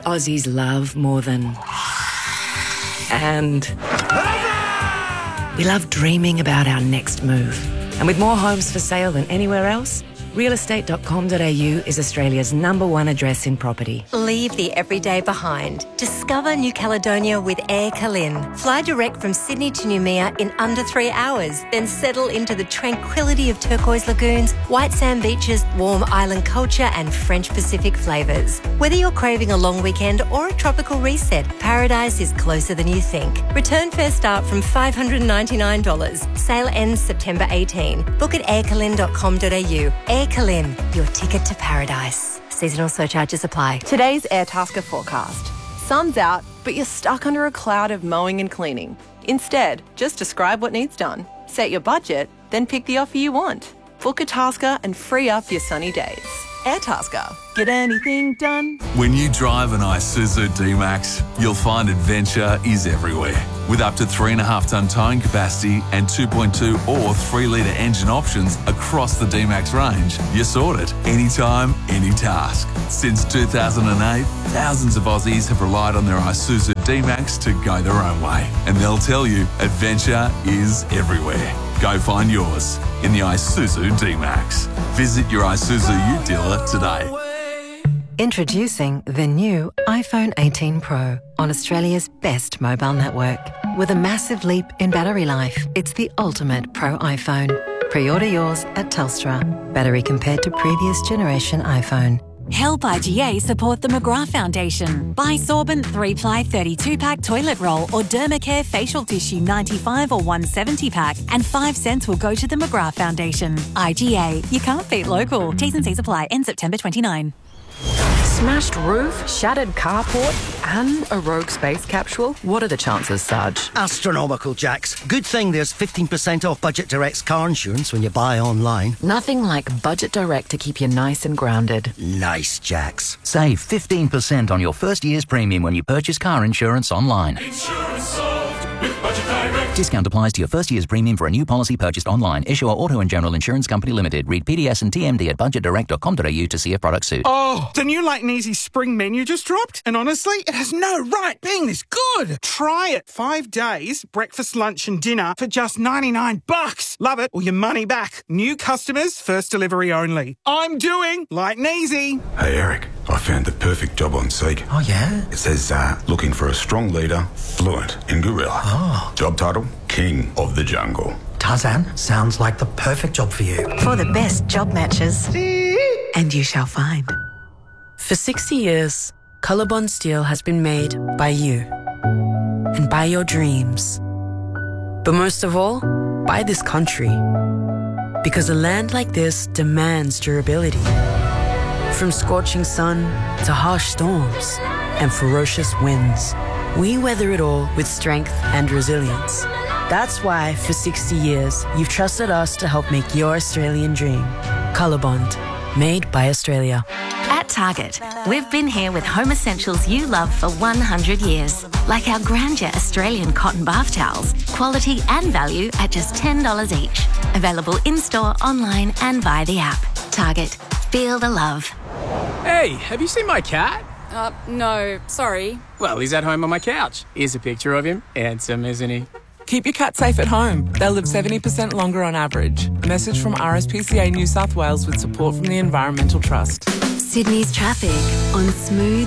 what Aussies love more than... And... we love dreaming about our next move. And with more homes for sale than anywhere else, realestate.com.au is Australia's #1 address in property. Leave the everyday behind. Discover New Caledonia with Air Calin. Fly direct from Sydney to Noumea in under 3 hours, then settle into the tranquility of turquoise lagoons, white sand beaches, warm island culture and French Pacific flavours. Whether you're craving a long weekend or a tropical reset, paradise is closer than you think. Return fare start from $599. Sale ends September 18. Book at aircalin.com.au. Air Calin, your ticket to paradise. Seasonal surcharges apply. Today's Airtasker forecast. Sun's out, but you're stuck under a cloud of mowing and cleaning. Instead, just describe what needs done. Set your budget, then pick the offer you want. Book a tasker and free up your sunny days. Airtasker. Get anything done. When you drive an Isuzu D-Max, you'll find adventure is everywhere. With up to 3.5-tonne towing capacity and 2.2 or 3-litre engine options across the D-Max range, you're sorted. Anytime, any task. Since 2008, thousands of Aussies have relied on their Isuzu D-Max to go their own way. And they'll tell you, adventure is everywhere. Go find yours in the Isuzu D-Max. Visit your Isuzu dealer today. Introducing the new iPhone 18 Pro on Australia's best mobile network. With a massive leap in battery life, it's the ultimate Pro iPhone. Pre-order yours at Telstra. Battery compared to previous generation iPhone. Help IGA support the McGrath Foundation. Buy Sorbent 3-ply 32-pack toilet roll or Dermacare facial tissue 95 or 170 pack and 5 cents will go to the McGrath Foundation. IGA, you can't beat local. T's and C's apply. End September 29. Smashed roof, shattered carport, and a rogue space capsule? What are the chances, Sarge? Astronomical, Jax. Good thing there's 15% off Budget Direct's car insurance when you buy online. Nothing like Budget Direct to keep you nice and grounded. Nice, Jax. Save 15% on your first year's premium when you purchase car insurance online. Insurance solved with Budget Direct. Discount applies to your first year's premium for a new policy purchased online. Issuer Auto and General Insurance Company Limited. Read PDS and TMD at budgetdirect.com.au to see if products suit. Oh, the new Late and Easy spring menu just dropped, and honestly, it has no right being this good. Try it. 5 days, breakfast, lunch and dinner for just $99. Love it or your money back. New customers, first delivery only. I'm doing Light and Easy. Hey, Eric, I found the perfect job on Seek. Oh, yeah? It says, looking for a strong leader, fluent in gorilla. Oh. Job title, King of the Jungle. Tarzan, sounds like the perfect job for you. For the best job matches. And you shall find. For 60 years, Colorbond Steel has been made by you and by your dreams. But most of all, by this country. Because a land like this demands durability. From scorching sun to harsh storms and ferocious winds, we weather it all with strength and resilience. That's why, for 60 years, you've trusted us to help make your Australian dream. Colorbond, made by Australia. At Target, we've been here with home essentials you love for 100 years. Like our Grandeur Australian cotton bath towels, quality and value at just $10 each. Available in-store, online and via the app. Target, feel the love. Hey, have you seen my cat? No, sorry. Well, he's at home on my couch. Here's a picture of him. Handsome, isn't he? Keep your cat safe at home. They'll live 70% longer on average. A message from RSPCA New South Wales with support from the Environmental Trust. Sydney's traffic on Smooth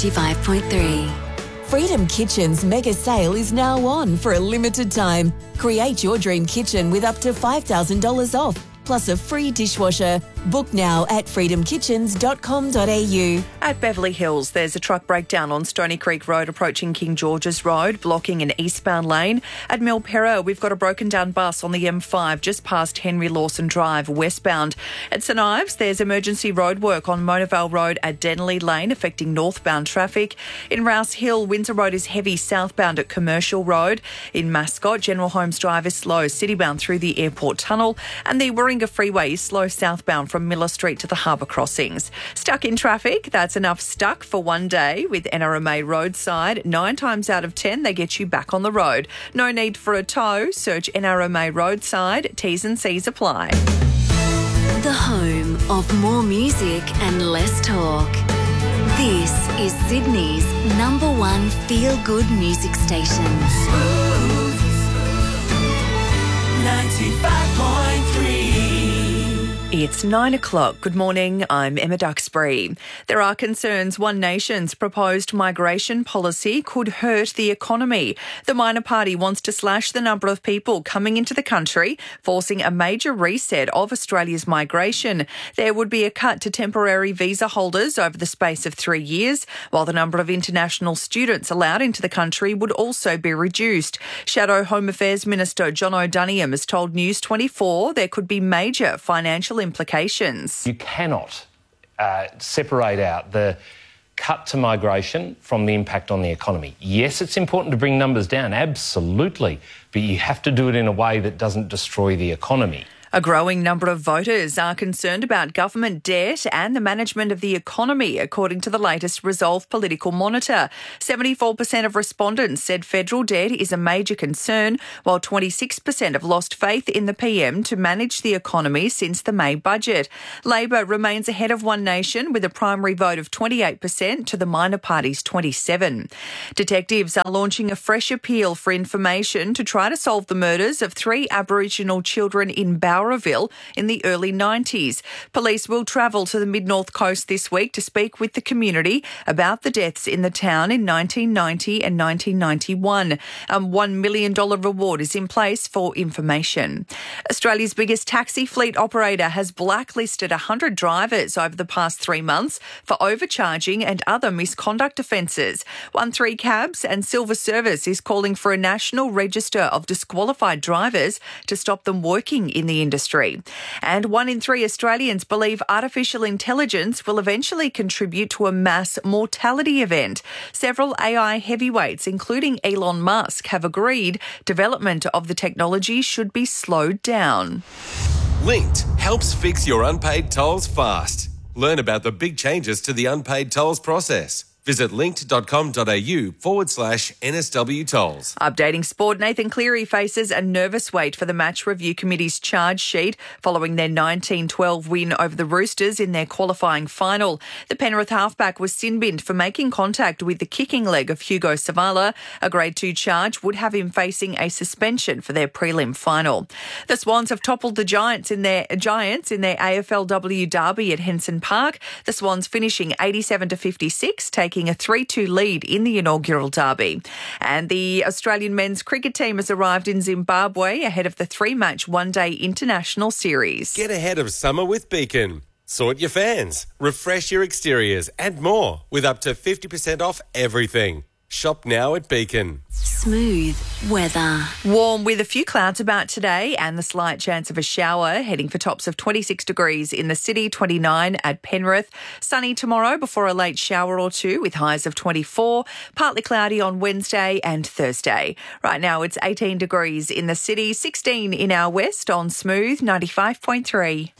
95.3. Freedom Kitchen's mega sale is now on for a limited time. Create your dream kitchen with up to $5,000 off, plus a free dishwasher. Book now at freedomkitchens.com.au. At Beverly Hills, there's a truck breakdown on Stony Creek Road approaching King George's Road, blocking an eastbound lane. At Milperra, we've got a broken down bus on the M5 just past Henry Lawson Drive, westbound. At St Ives, there's emergency roadwork on Monavale Road at Denley Lane, affecting northbound traffic. In Rouse Hill, Windsor Road is heavy southbound at Commercial Road. In Mascot, General Holmes Drive is slow citybound through the Airport Tunnel. And the Warringah Freeway is slow southbound from Miller Street to the harbour crossings. Stuck in traffic? That's enough stuck for one day with NRMA Roadside. 9 times out of 10, they get you back on the road. No need for a tow. Search NRMA Roadside. T's and C's apply. The home of more music and less talk. This is Sydney's #1 feel-good music station. 95.3. It's 9 o'clock. Good morning. I'm Emma Duxbury. There are concerns One Nation's proposed migration policy could hurt the economy. The minor party wants to slash the number of people coming into the country, forcing a major reset of Australia's migration. There would be a cut to temporary visa holders over the space of 3 years, while the number of international students allowed into the country would also be reduced. Shadow Home Affairs Minister John O'Doniam has told News 24 there could be major financial implications. You cannot separate out the cut to migration from the impact on the economy. Yes, it's important to bring numbers down, absolutely, but you have to do it in a way that doesn't destroy the economy. A growing number of voters are concerned about government debt and the management of the economy, according to the latest Resolve Political Monitor. 74% of respondents said federal debt is a major concern, while 26% have lost faith in the PM to manage the economy since the May budget. Labor remains ahead of One Nation with a primary vote of 28% to the minor party's 27%. Detectives are launching a fresh appeal for information to try to solve the murders of 3 Aboriginal children in Bowraville in the early 90s. Police will travel to the Mid-North Coast this week to speak with the community about the deaths in the town in 1990 and 1991. A $1 million reward is in place for information. Australia's biggest taxi fleet operator has blacklisted 100 drivers over the past 3 months for overcharging and other misconduct offences. 13 Cabs and Silver Service is calling for a national register of disqualified drivers to stop them working in the industry. And 1 in 3 Australians believe artificial intelligence will eventually contribute to a mass mortality event. Several AI heavyweights, including Elon Musk, have agreed development of the technology should be slowed down. Linked helps fix your unpaid tolls fast. Learn about the big changes to the unpaid tolls process. Visit linked.com.au/NSW tolls. Updating sport, Nathan Cleary faces a nervous wait for the Match Review Committee's charge sheet following their 19-12 win over the Roosters in their qualifying final. The Penrith halfback was sin-binned for making contact with the kicking leg of Hugo Savala. A Grade 2 charge would have him facing a suspension for their prelim final. The Swans have toppled the Giants in their AFLW derby at Henson Park. The Swans finishing 87-56, taking a 3-2 lead in the inaugural derby. And the Australian men's cricket team has arrived in Zimbabwe ahead of the 3-match one-day international series. Get ahead of summer with Beacon. Sort your fans, refresh your exteriors and more with up to 50% off everything. Shop now at Beacon. Smooth weather. Warm with a few clouds about today and the slight chance of a shower, heading for tops of 26 degrees in the city, 29 at Penrith. Sunny tomorrow before a late shower or two with highs of 24. Partly cloudy on Wednesday and Thursday. Right now it's 18 degrees in the city, 16 in our west on Smooth 95.3.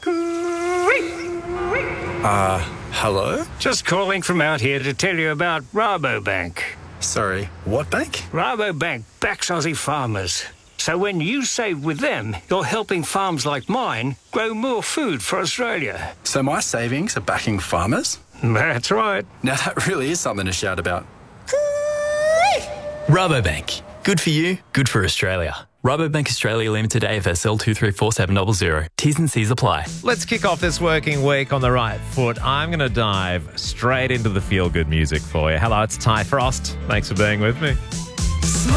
Hello? Just calling from out here to tell you about Rabobank. Sorry, what bank? Rabobank backs Aussie farmers. So when you save with them, you're helping farms like mine grow more food for Australia. So my savings are backing farmers? That's right. Now that really is something to shout about. Rabobank. Good for you, good for Australia. Rabobank Australia Limited AFSL 234700. T's and C's apply. Let's kick off this working week on the right foot. I'm going to dive straight into the feel-good music for you. Hello, it's Ty Frost. Thanks for being with me.